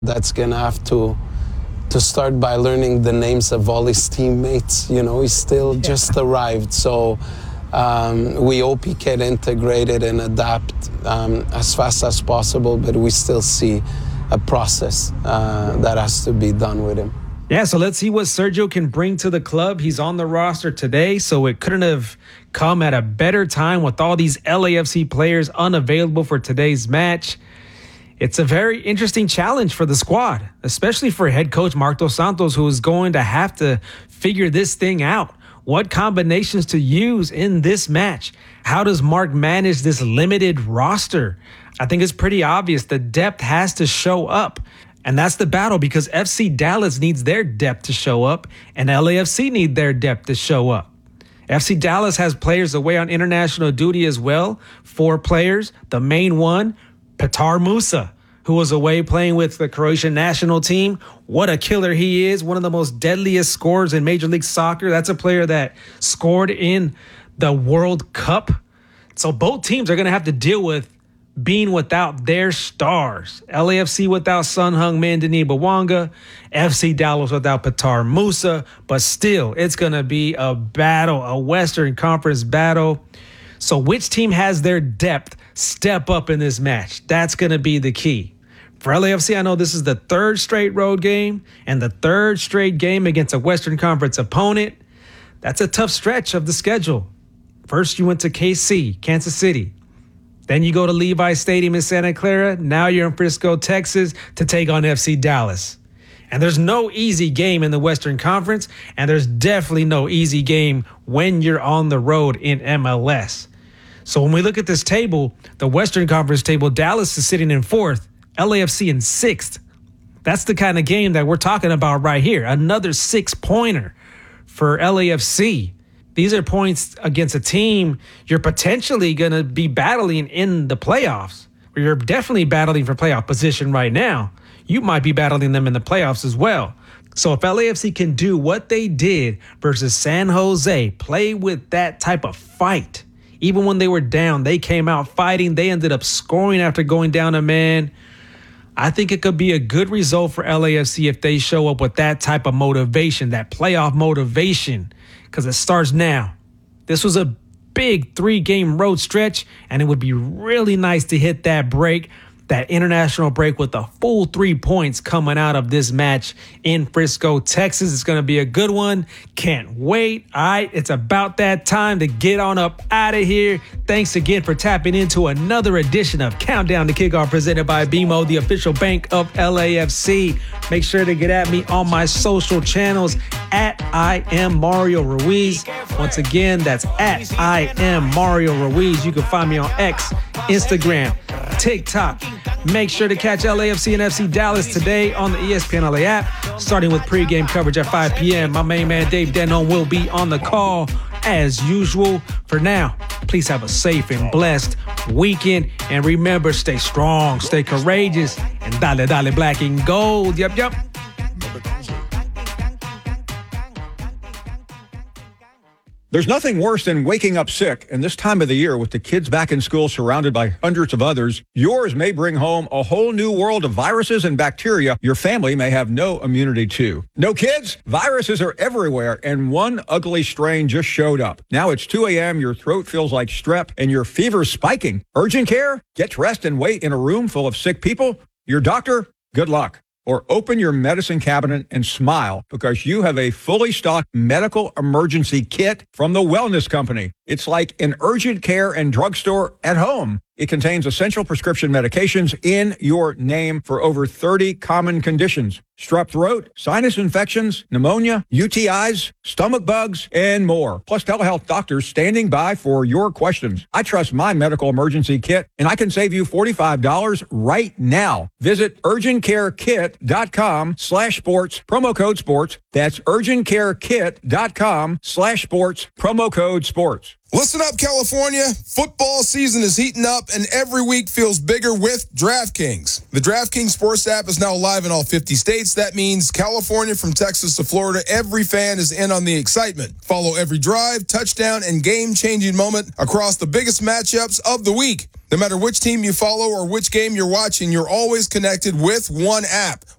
That's going to have to start by learning the names of all his teammates. You know, he's still just arrived. So we hope he can integrate it and adapt as fast as possible, but we still see a process that has to be done with him. Yeah, so let's see what Sergio can bring to the club. He's on the roster today, so it couldn't have come at a better time with all these LAFC players unavailable for today's match. It's a very interesting challenge for the squad, especially for head coach Marc Dos Santos, who is going to have to figure this thing out. What combinations to use in this match? How does Marc manage this limited roster? I think it's pretty obvious the depth has to show up. And that's the battle, because FC Dallas needs their depth to show up and LAFC need their depth to show up. FC Dallas has players away on international duty as well. 4 players. The main one, Petar Musa, who was away playing with the Croatian national team. What a killer he is. One of the most deadliest scorers in Major League Soccer. That's a player that scored in the World Cup. So both teams are going to have to deal with being without their stars. LAFC without Sun Heung-min, Denis Bouanga, FC Dallas without Petar Musa, but still, it's going to be a battle, a Western Conference battle. So which team has their depth step up in this match? That's going to be the key. For LAFC, I know this is the 3rd straight road game and the 3rd straight game against a Western Conference opponent. That's a tough stretch of the schedule. First, you went to KC, Kansas City. Then you go to Levi Stadium in Santa Clara. Now you're in Frisco, Texas to take on FC Dallas. And there's no easy game in the Western Conference, and there's definitely no easy game when you're on the road in MLS. So when we look at this table, the Western Conference table, Dallas is sitting in 4th, LAFC in 6th. That's the kind of game that we're talking about right here. Another 6-pointer for LAFC. These are points against a team you're potentially going to be battling in the playoffs. You're definitely battling for playoff position right now. You might be battling them in the playoffs as well. So if LAFC can do what they did versus San Jose, play with that type of fight, even when they were down, they came out fighting. They ended up scoring after going down a man. I think it could be a good result for LAFC if they show up with that type of motivation, that playoff motivation, because it starts now. This was a big 3-game road stretch, and it would be really nice to hit that break, that international break, with a full 3 points coming out of this match in Frisco, Texas. It's going to be a good one. Can't wait. All right, it's about that time to get on up out of here. Thanks again for tapping into another edition of Countdown to Kickoff presented by BMO, the official bank of LAFC. Make sure to get at me on my social channels at I am Mario Ruiz. Once again, that's at I am Mario Ruiz. You can find me on X, Instagram, TikTok. Make sure to catch LAFC and FC Dallas today on the ESPN LA app, starting with pregame coverage at 5 p.m. My main man, Dave Denon, will be on the call as usual. For now, please have a safe and blessed weekend. And remember, stay strong, stay courageous, and dale black and gold. Yep. There's nothing worse than waking up sick, and this time of the year with the kids back in school surrounded by hundreds of others, yours may bring home a whole new world of viruses and bacteria your family may have no immunity to. No kids? Viruses are everywhere, and one ugly strain just showed up. Now it's 2 a.m., your throat feels like strep, and your fever's spiking. Urgent care? Get dressed and wait in a room full of sick people? Your doctor? Good luck. Or open your medicine cabinet and smile, because you have a fully stocked medical emergency kit from the Wellness Company. It's like an urgent care and drugstore at home. It contains essential prescription medications in your name for over 30 common conditions: strep throat, sinus infections, pneumonia, UTIs, stomach bugs, and more. Plus telehealth doctors standing by for your questions. I trust my medical emergency kit, and I can save you $45 right now. Visit urgentcarekit.com/sports, promo code sports. That's urgentcarekit.com/sports, promo code sports. Listen up, California. Football season is heating up, and every week feels bigger with DraftKings. The DraftKings Sports app is now live in all 50 states. That means California, from Texas to Florida, every fan is in on the excitement. Follow every drive, touchdown, and game-changing moment across the biggest matchups of the week. No matter which team you follow or which game you're watching, you're always connected with one app.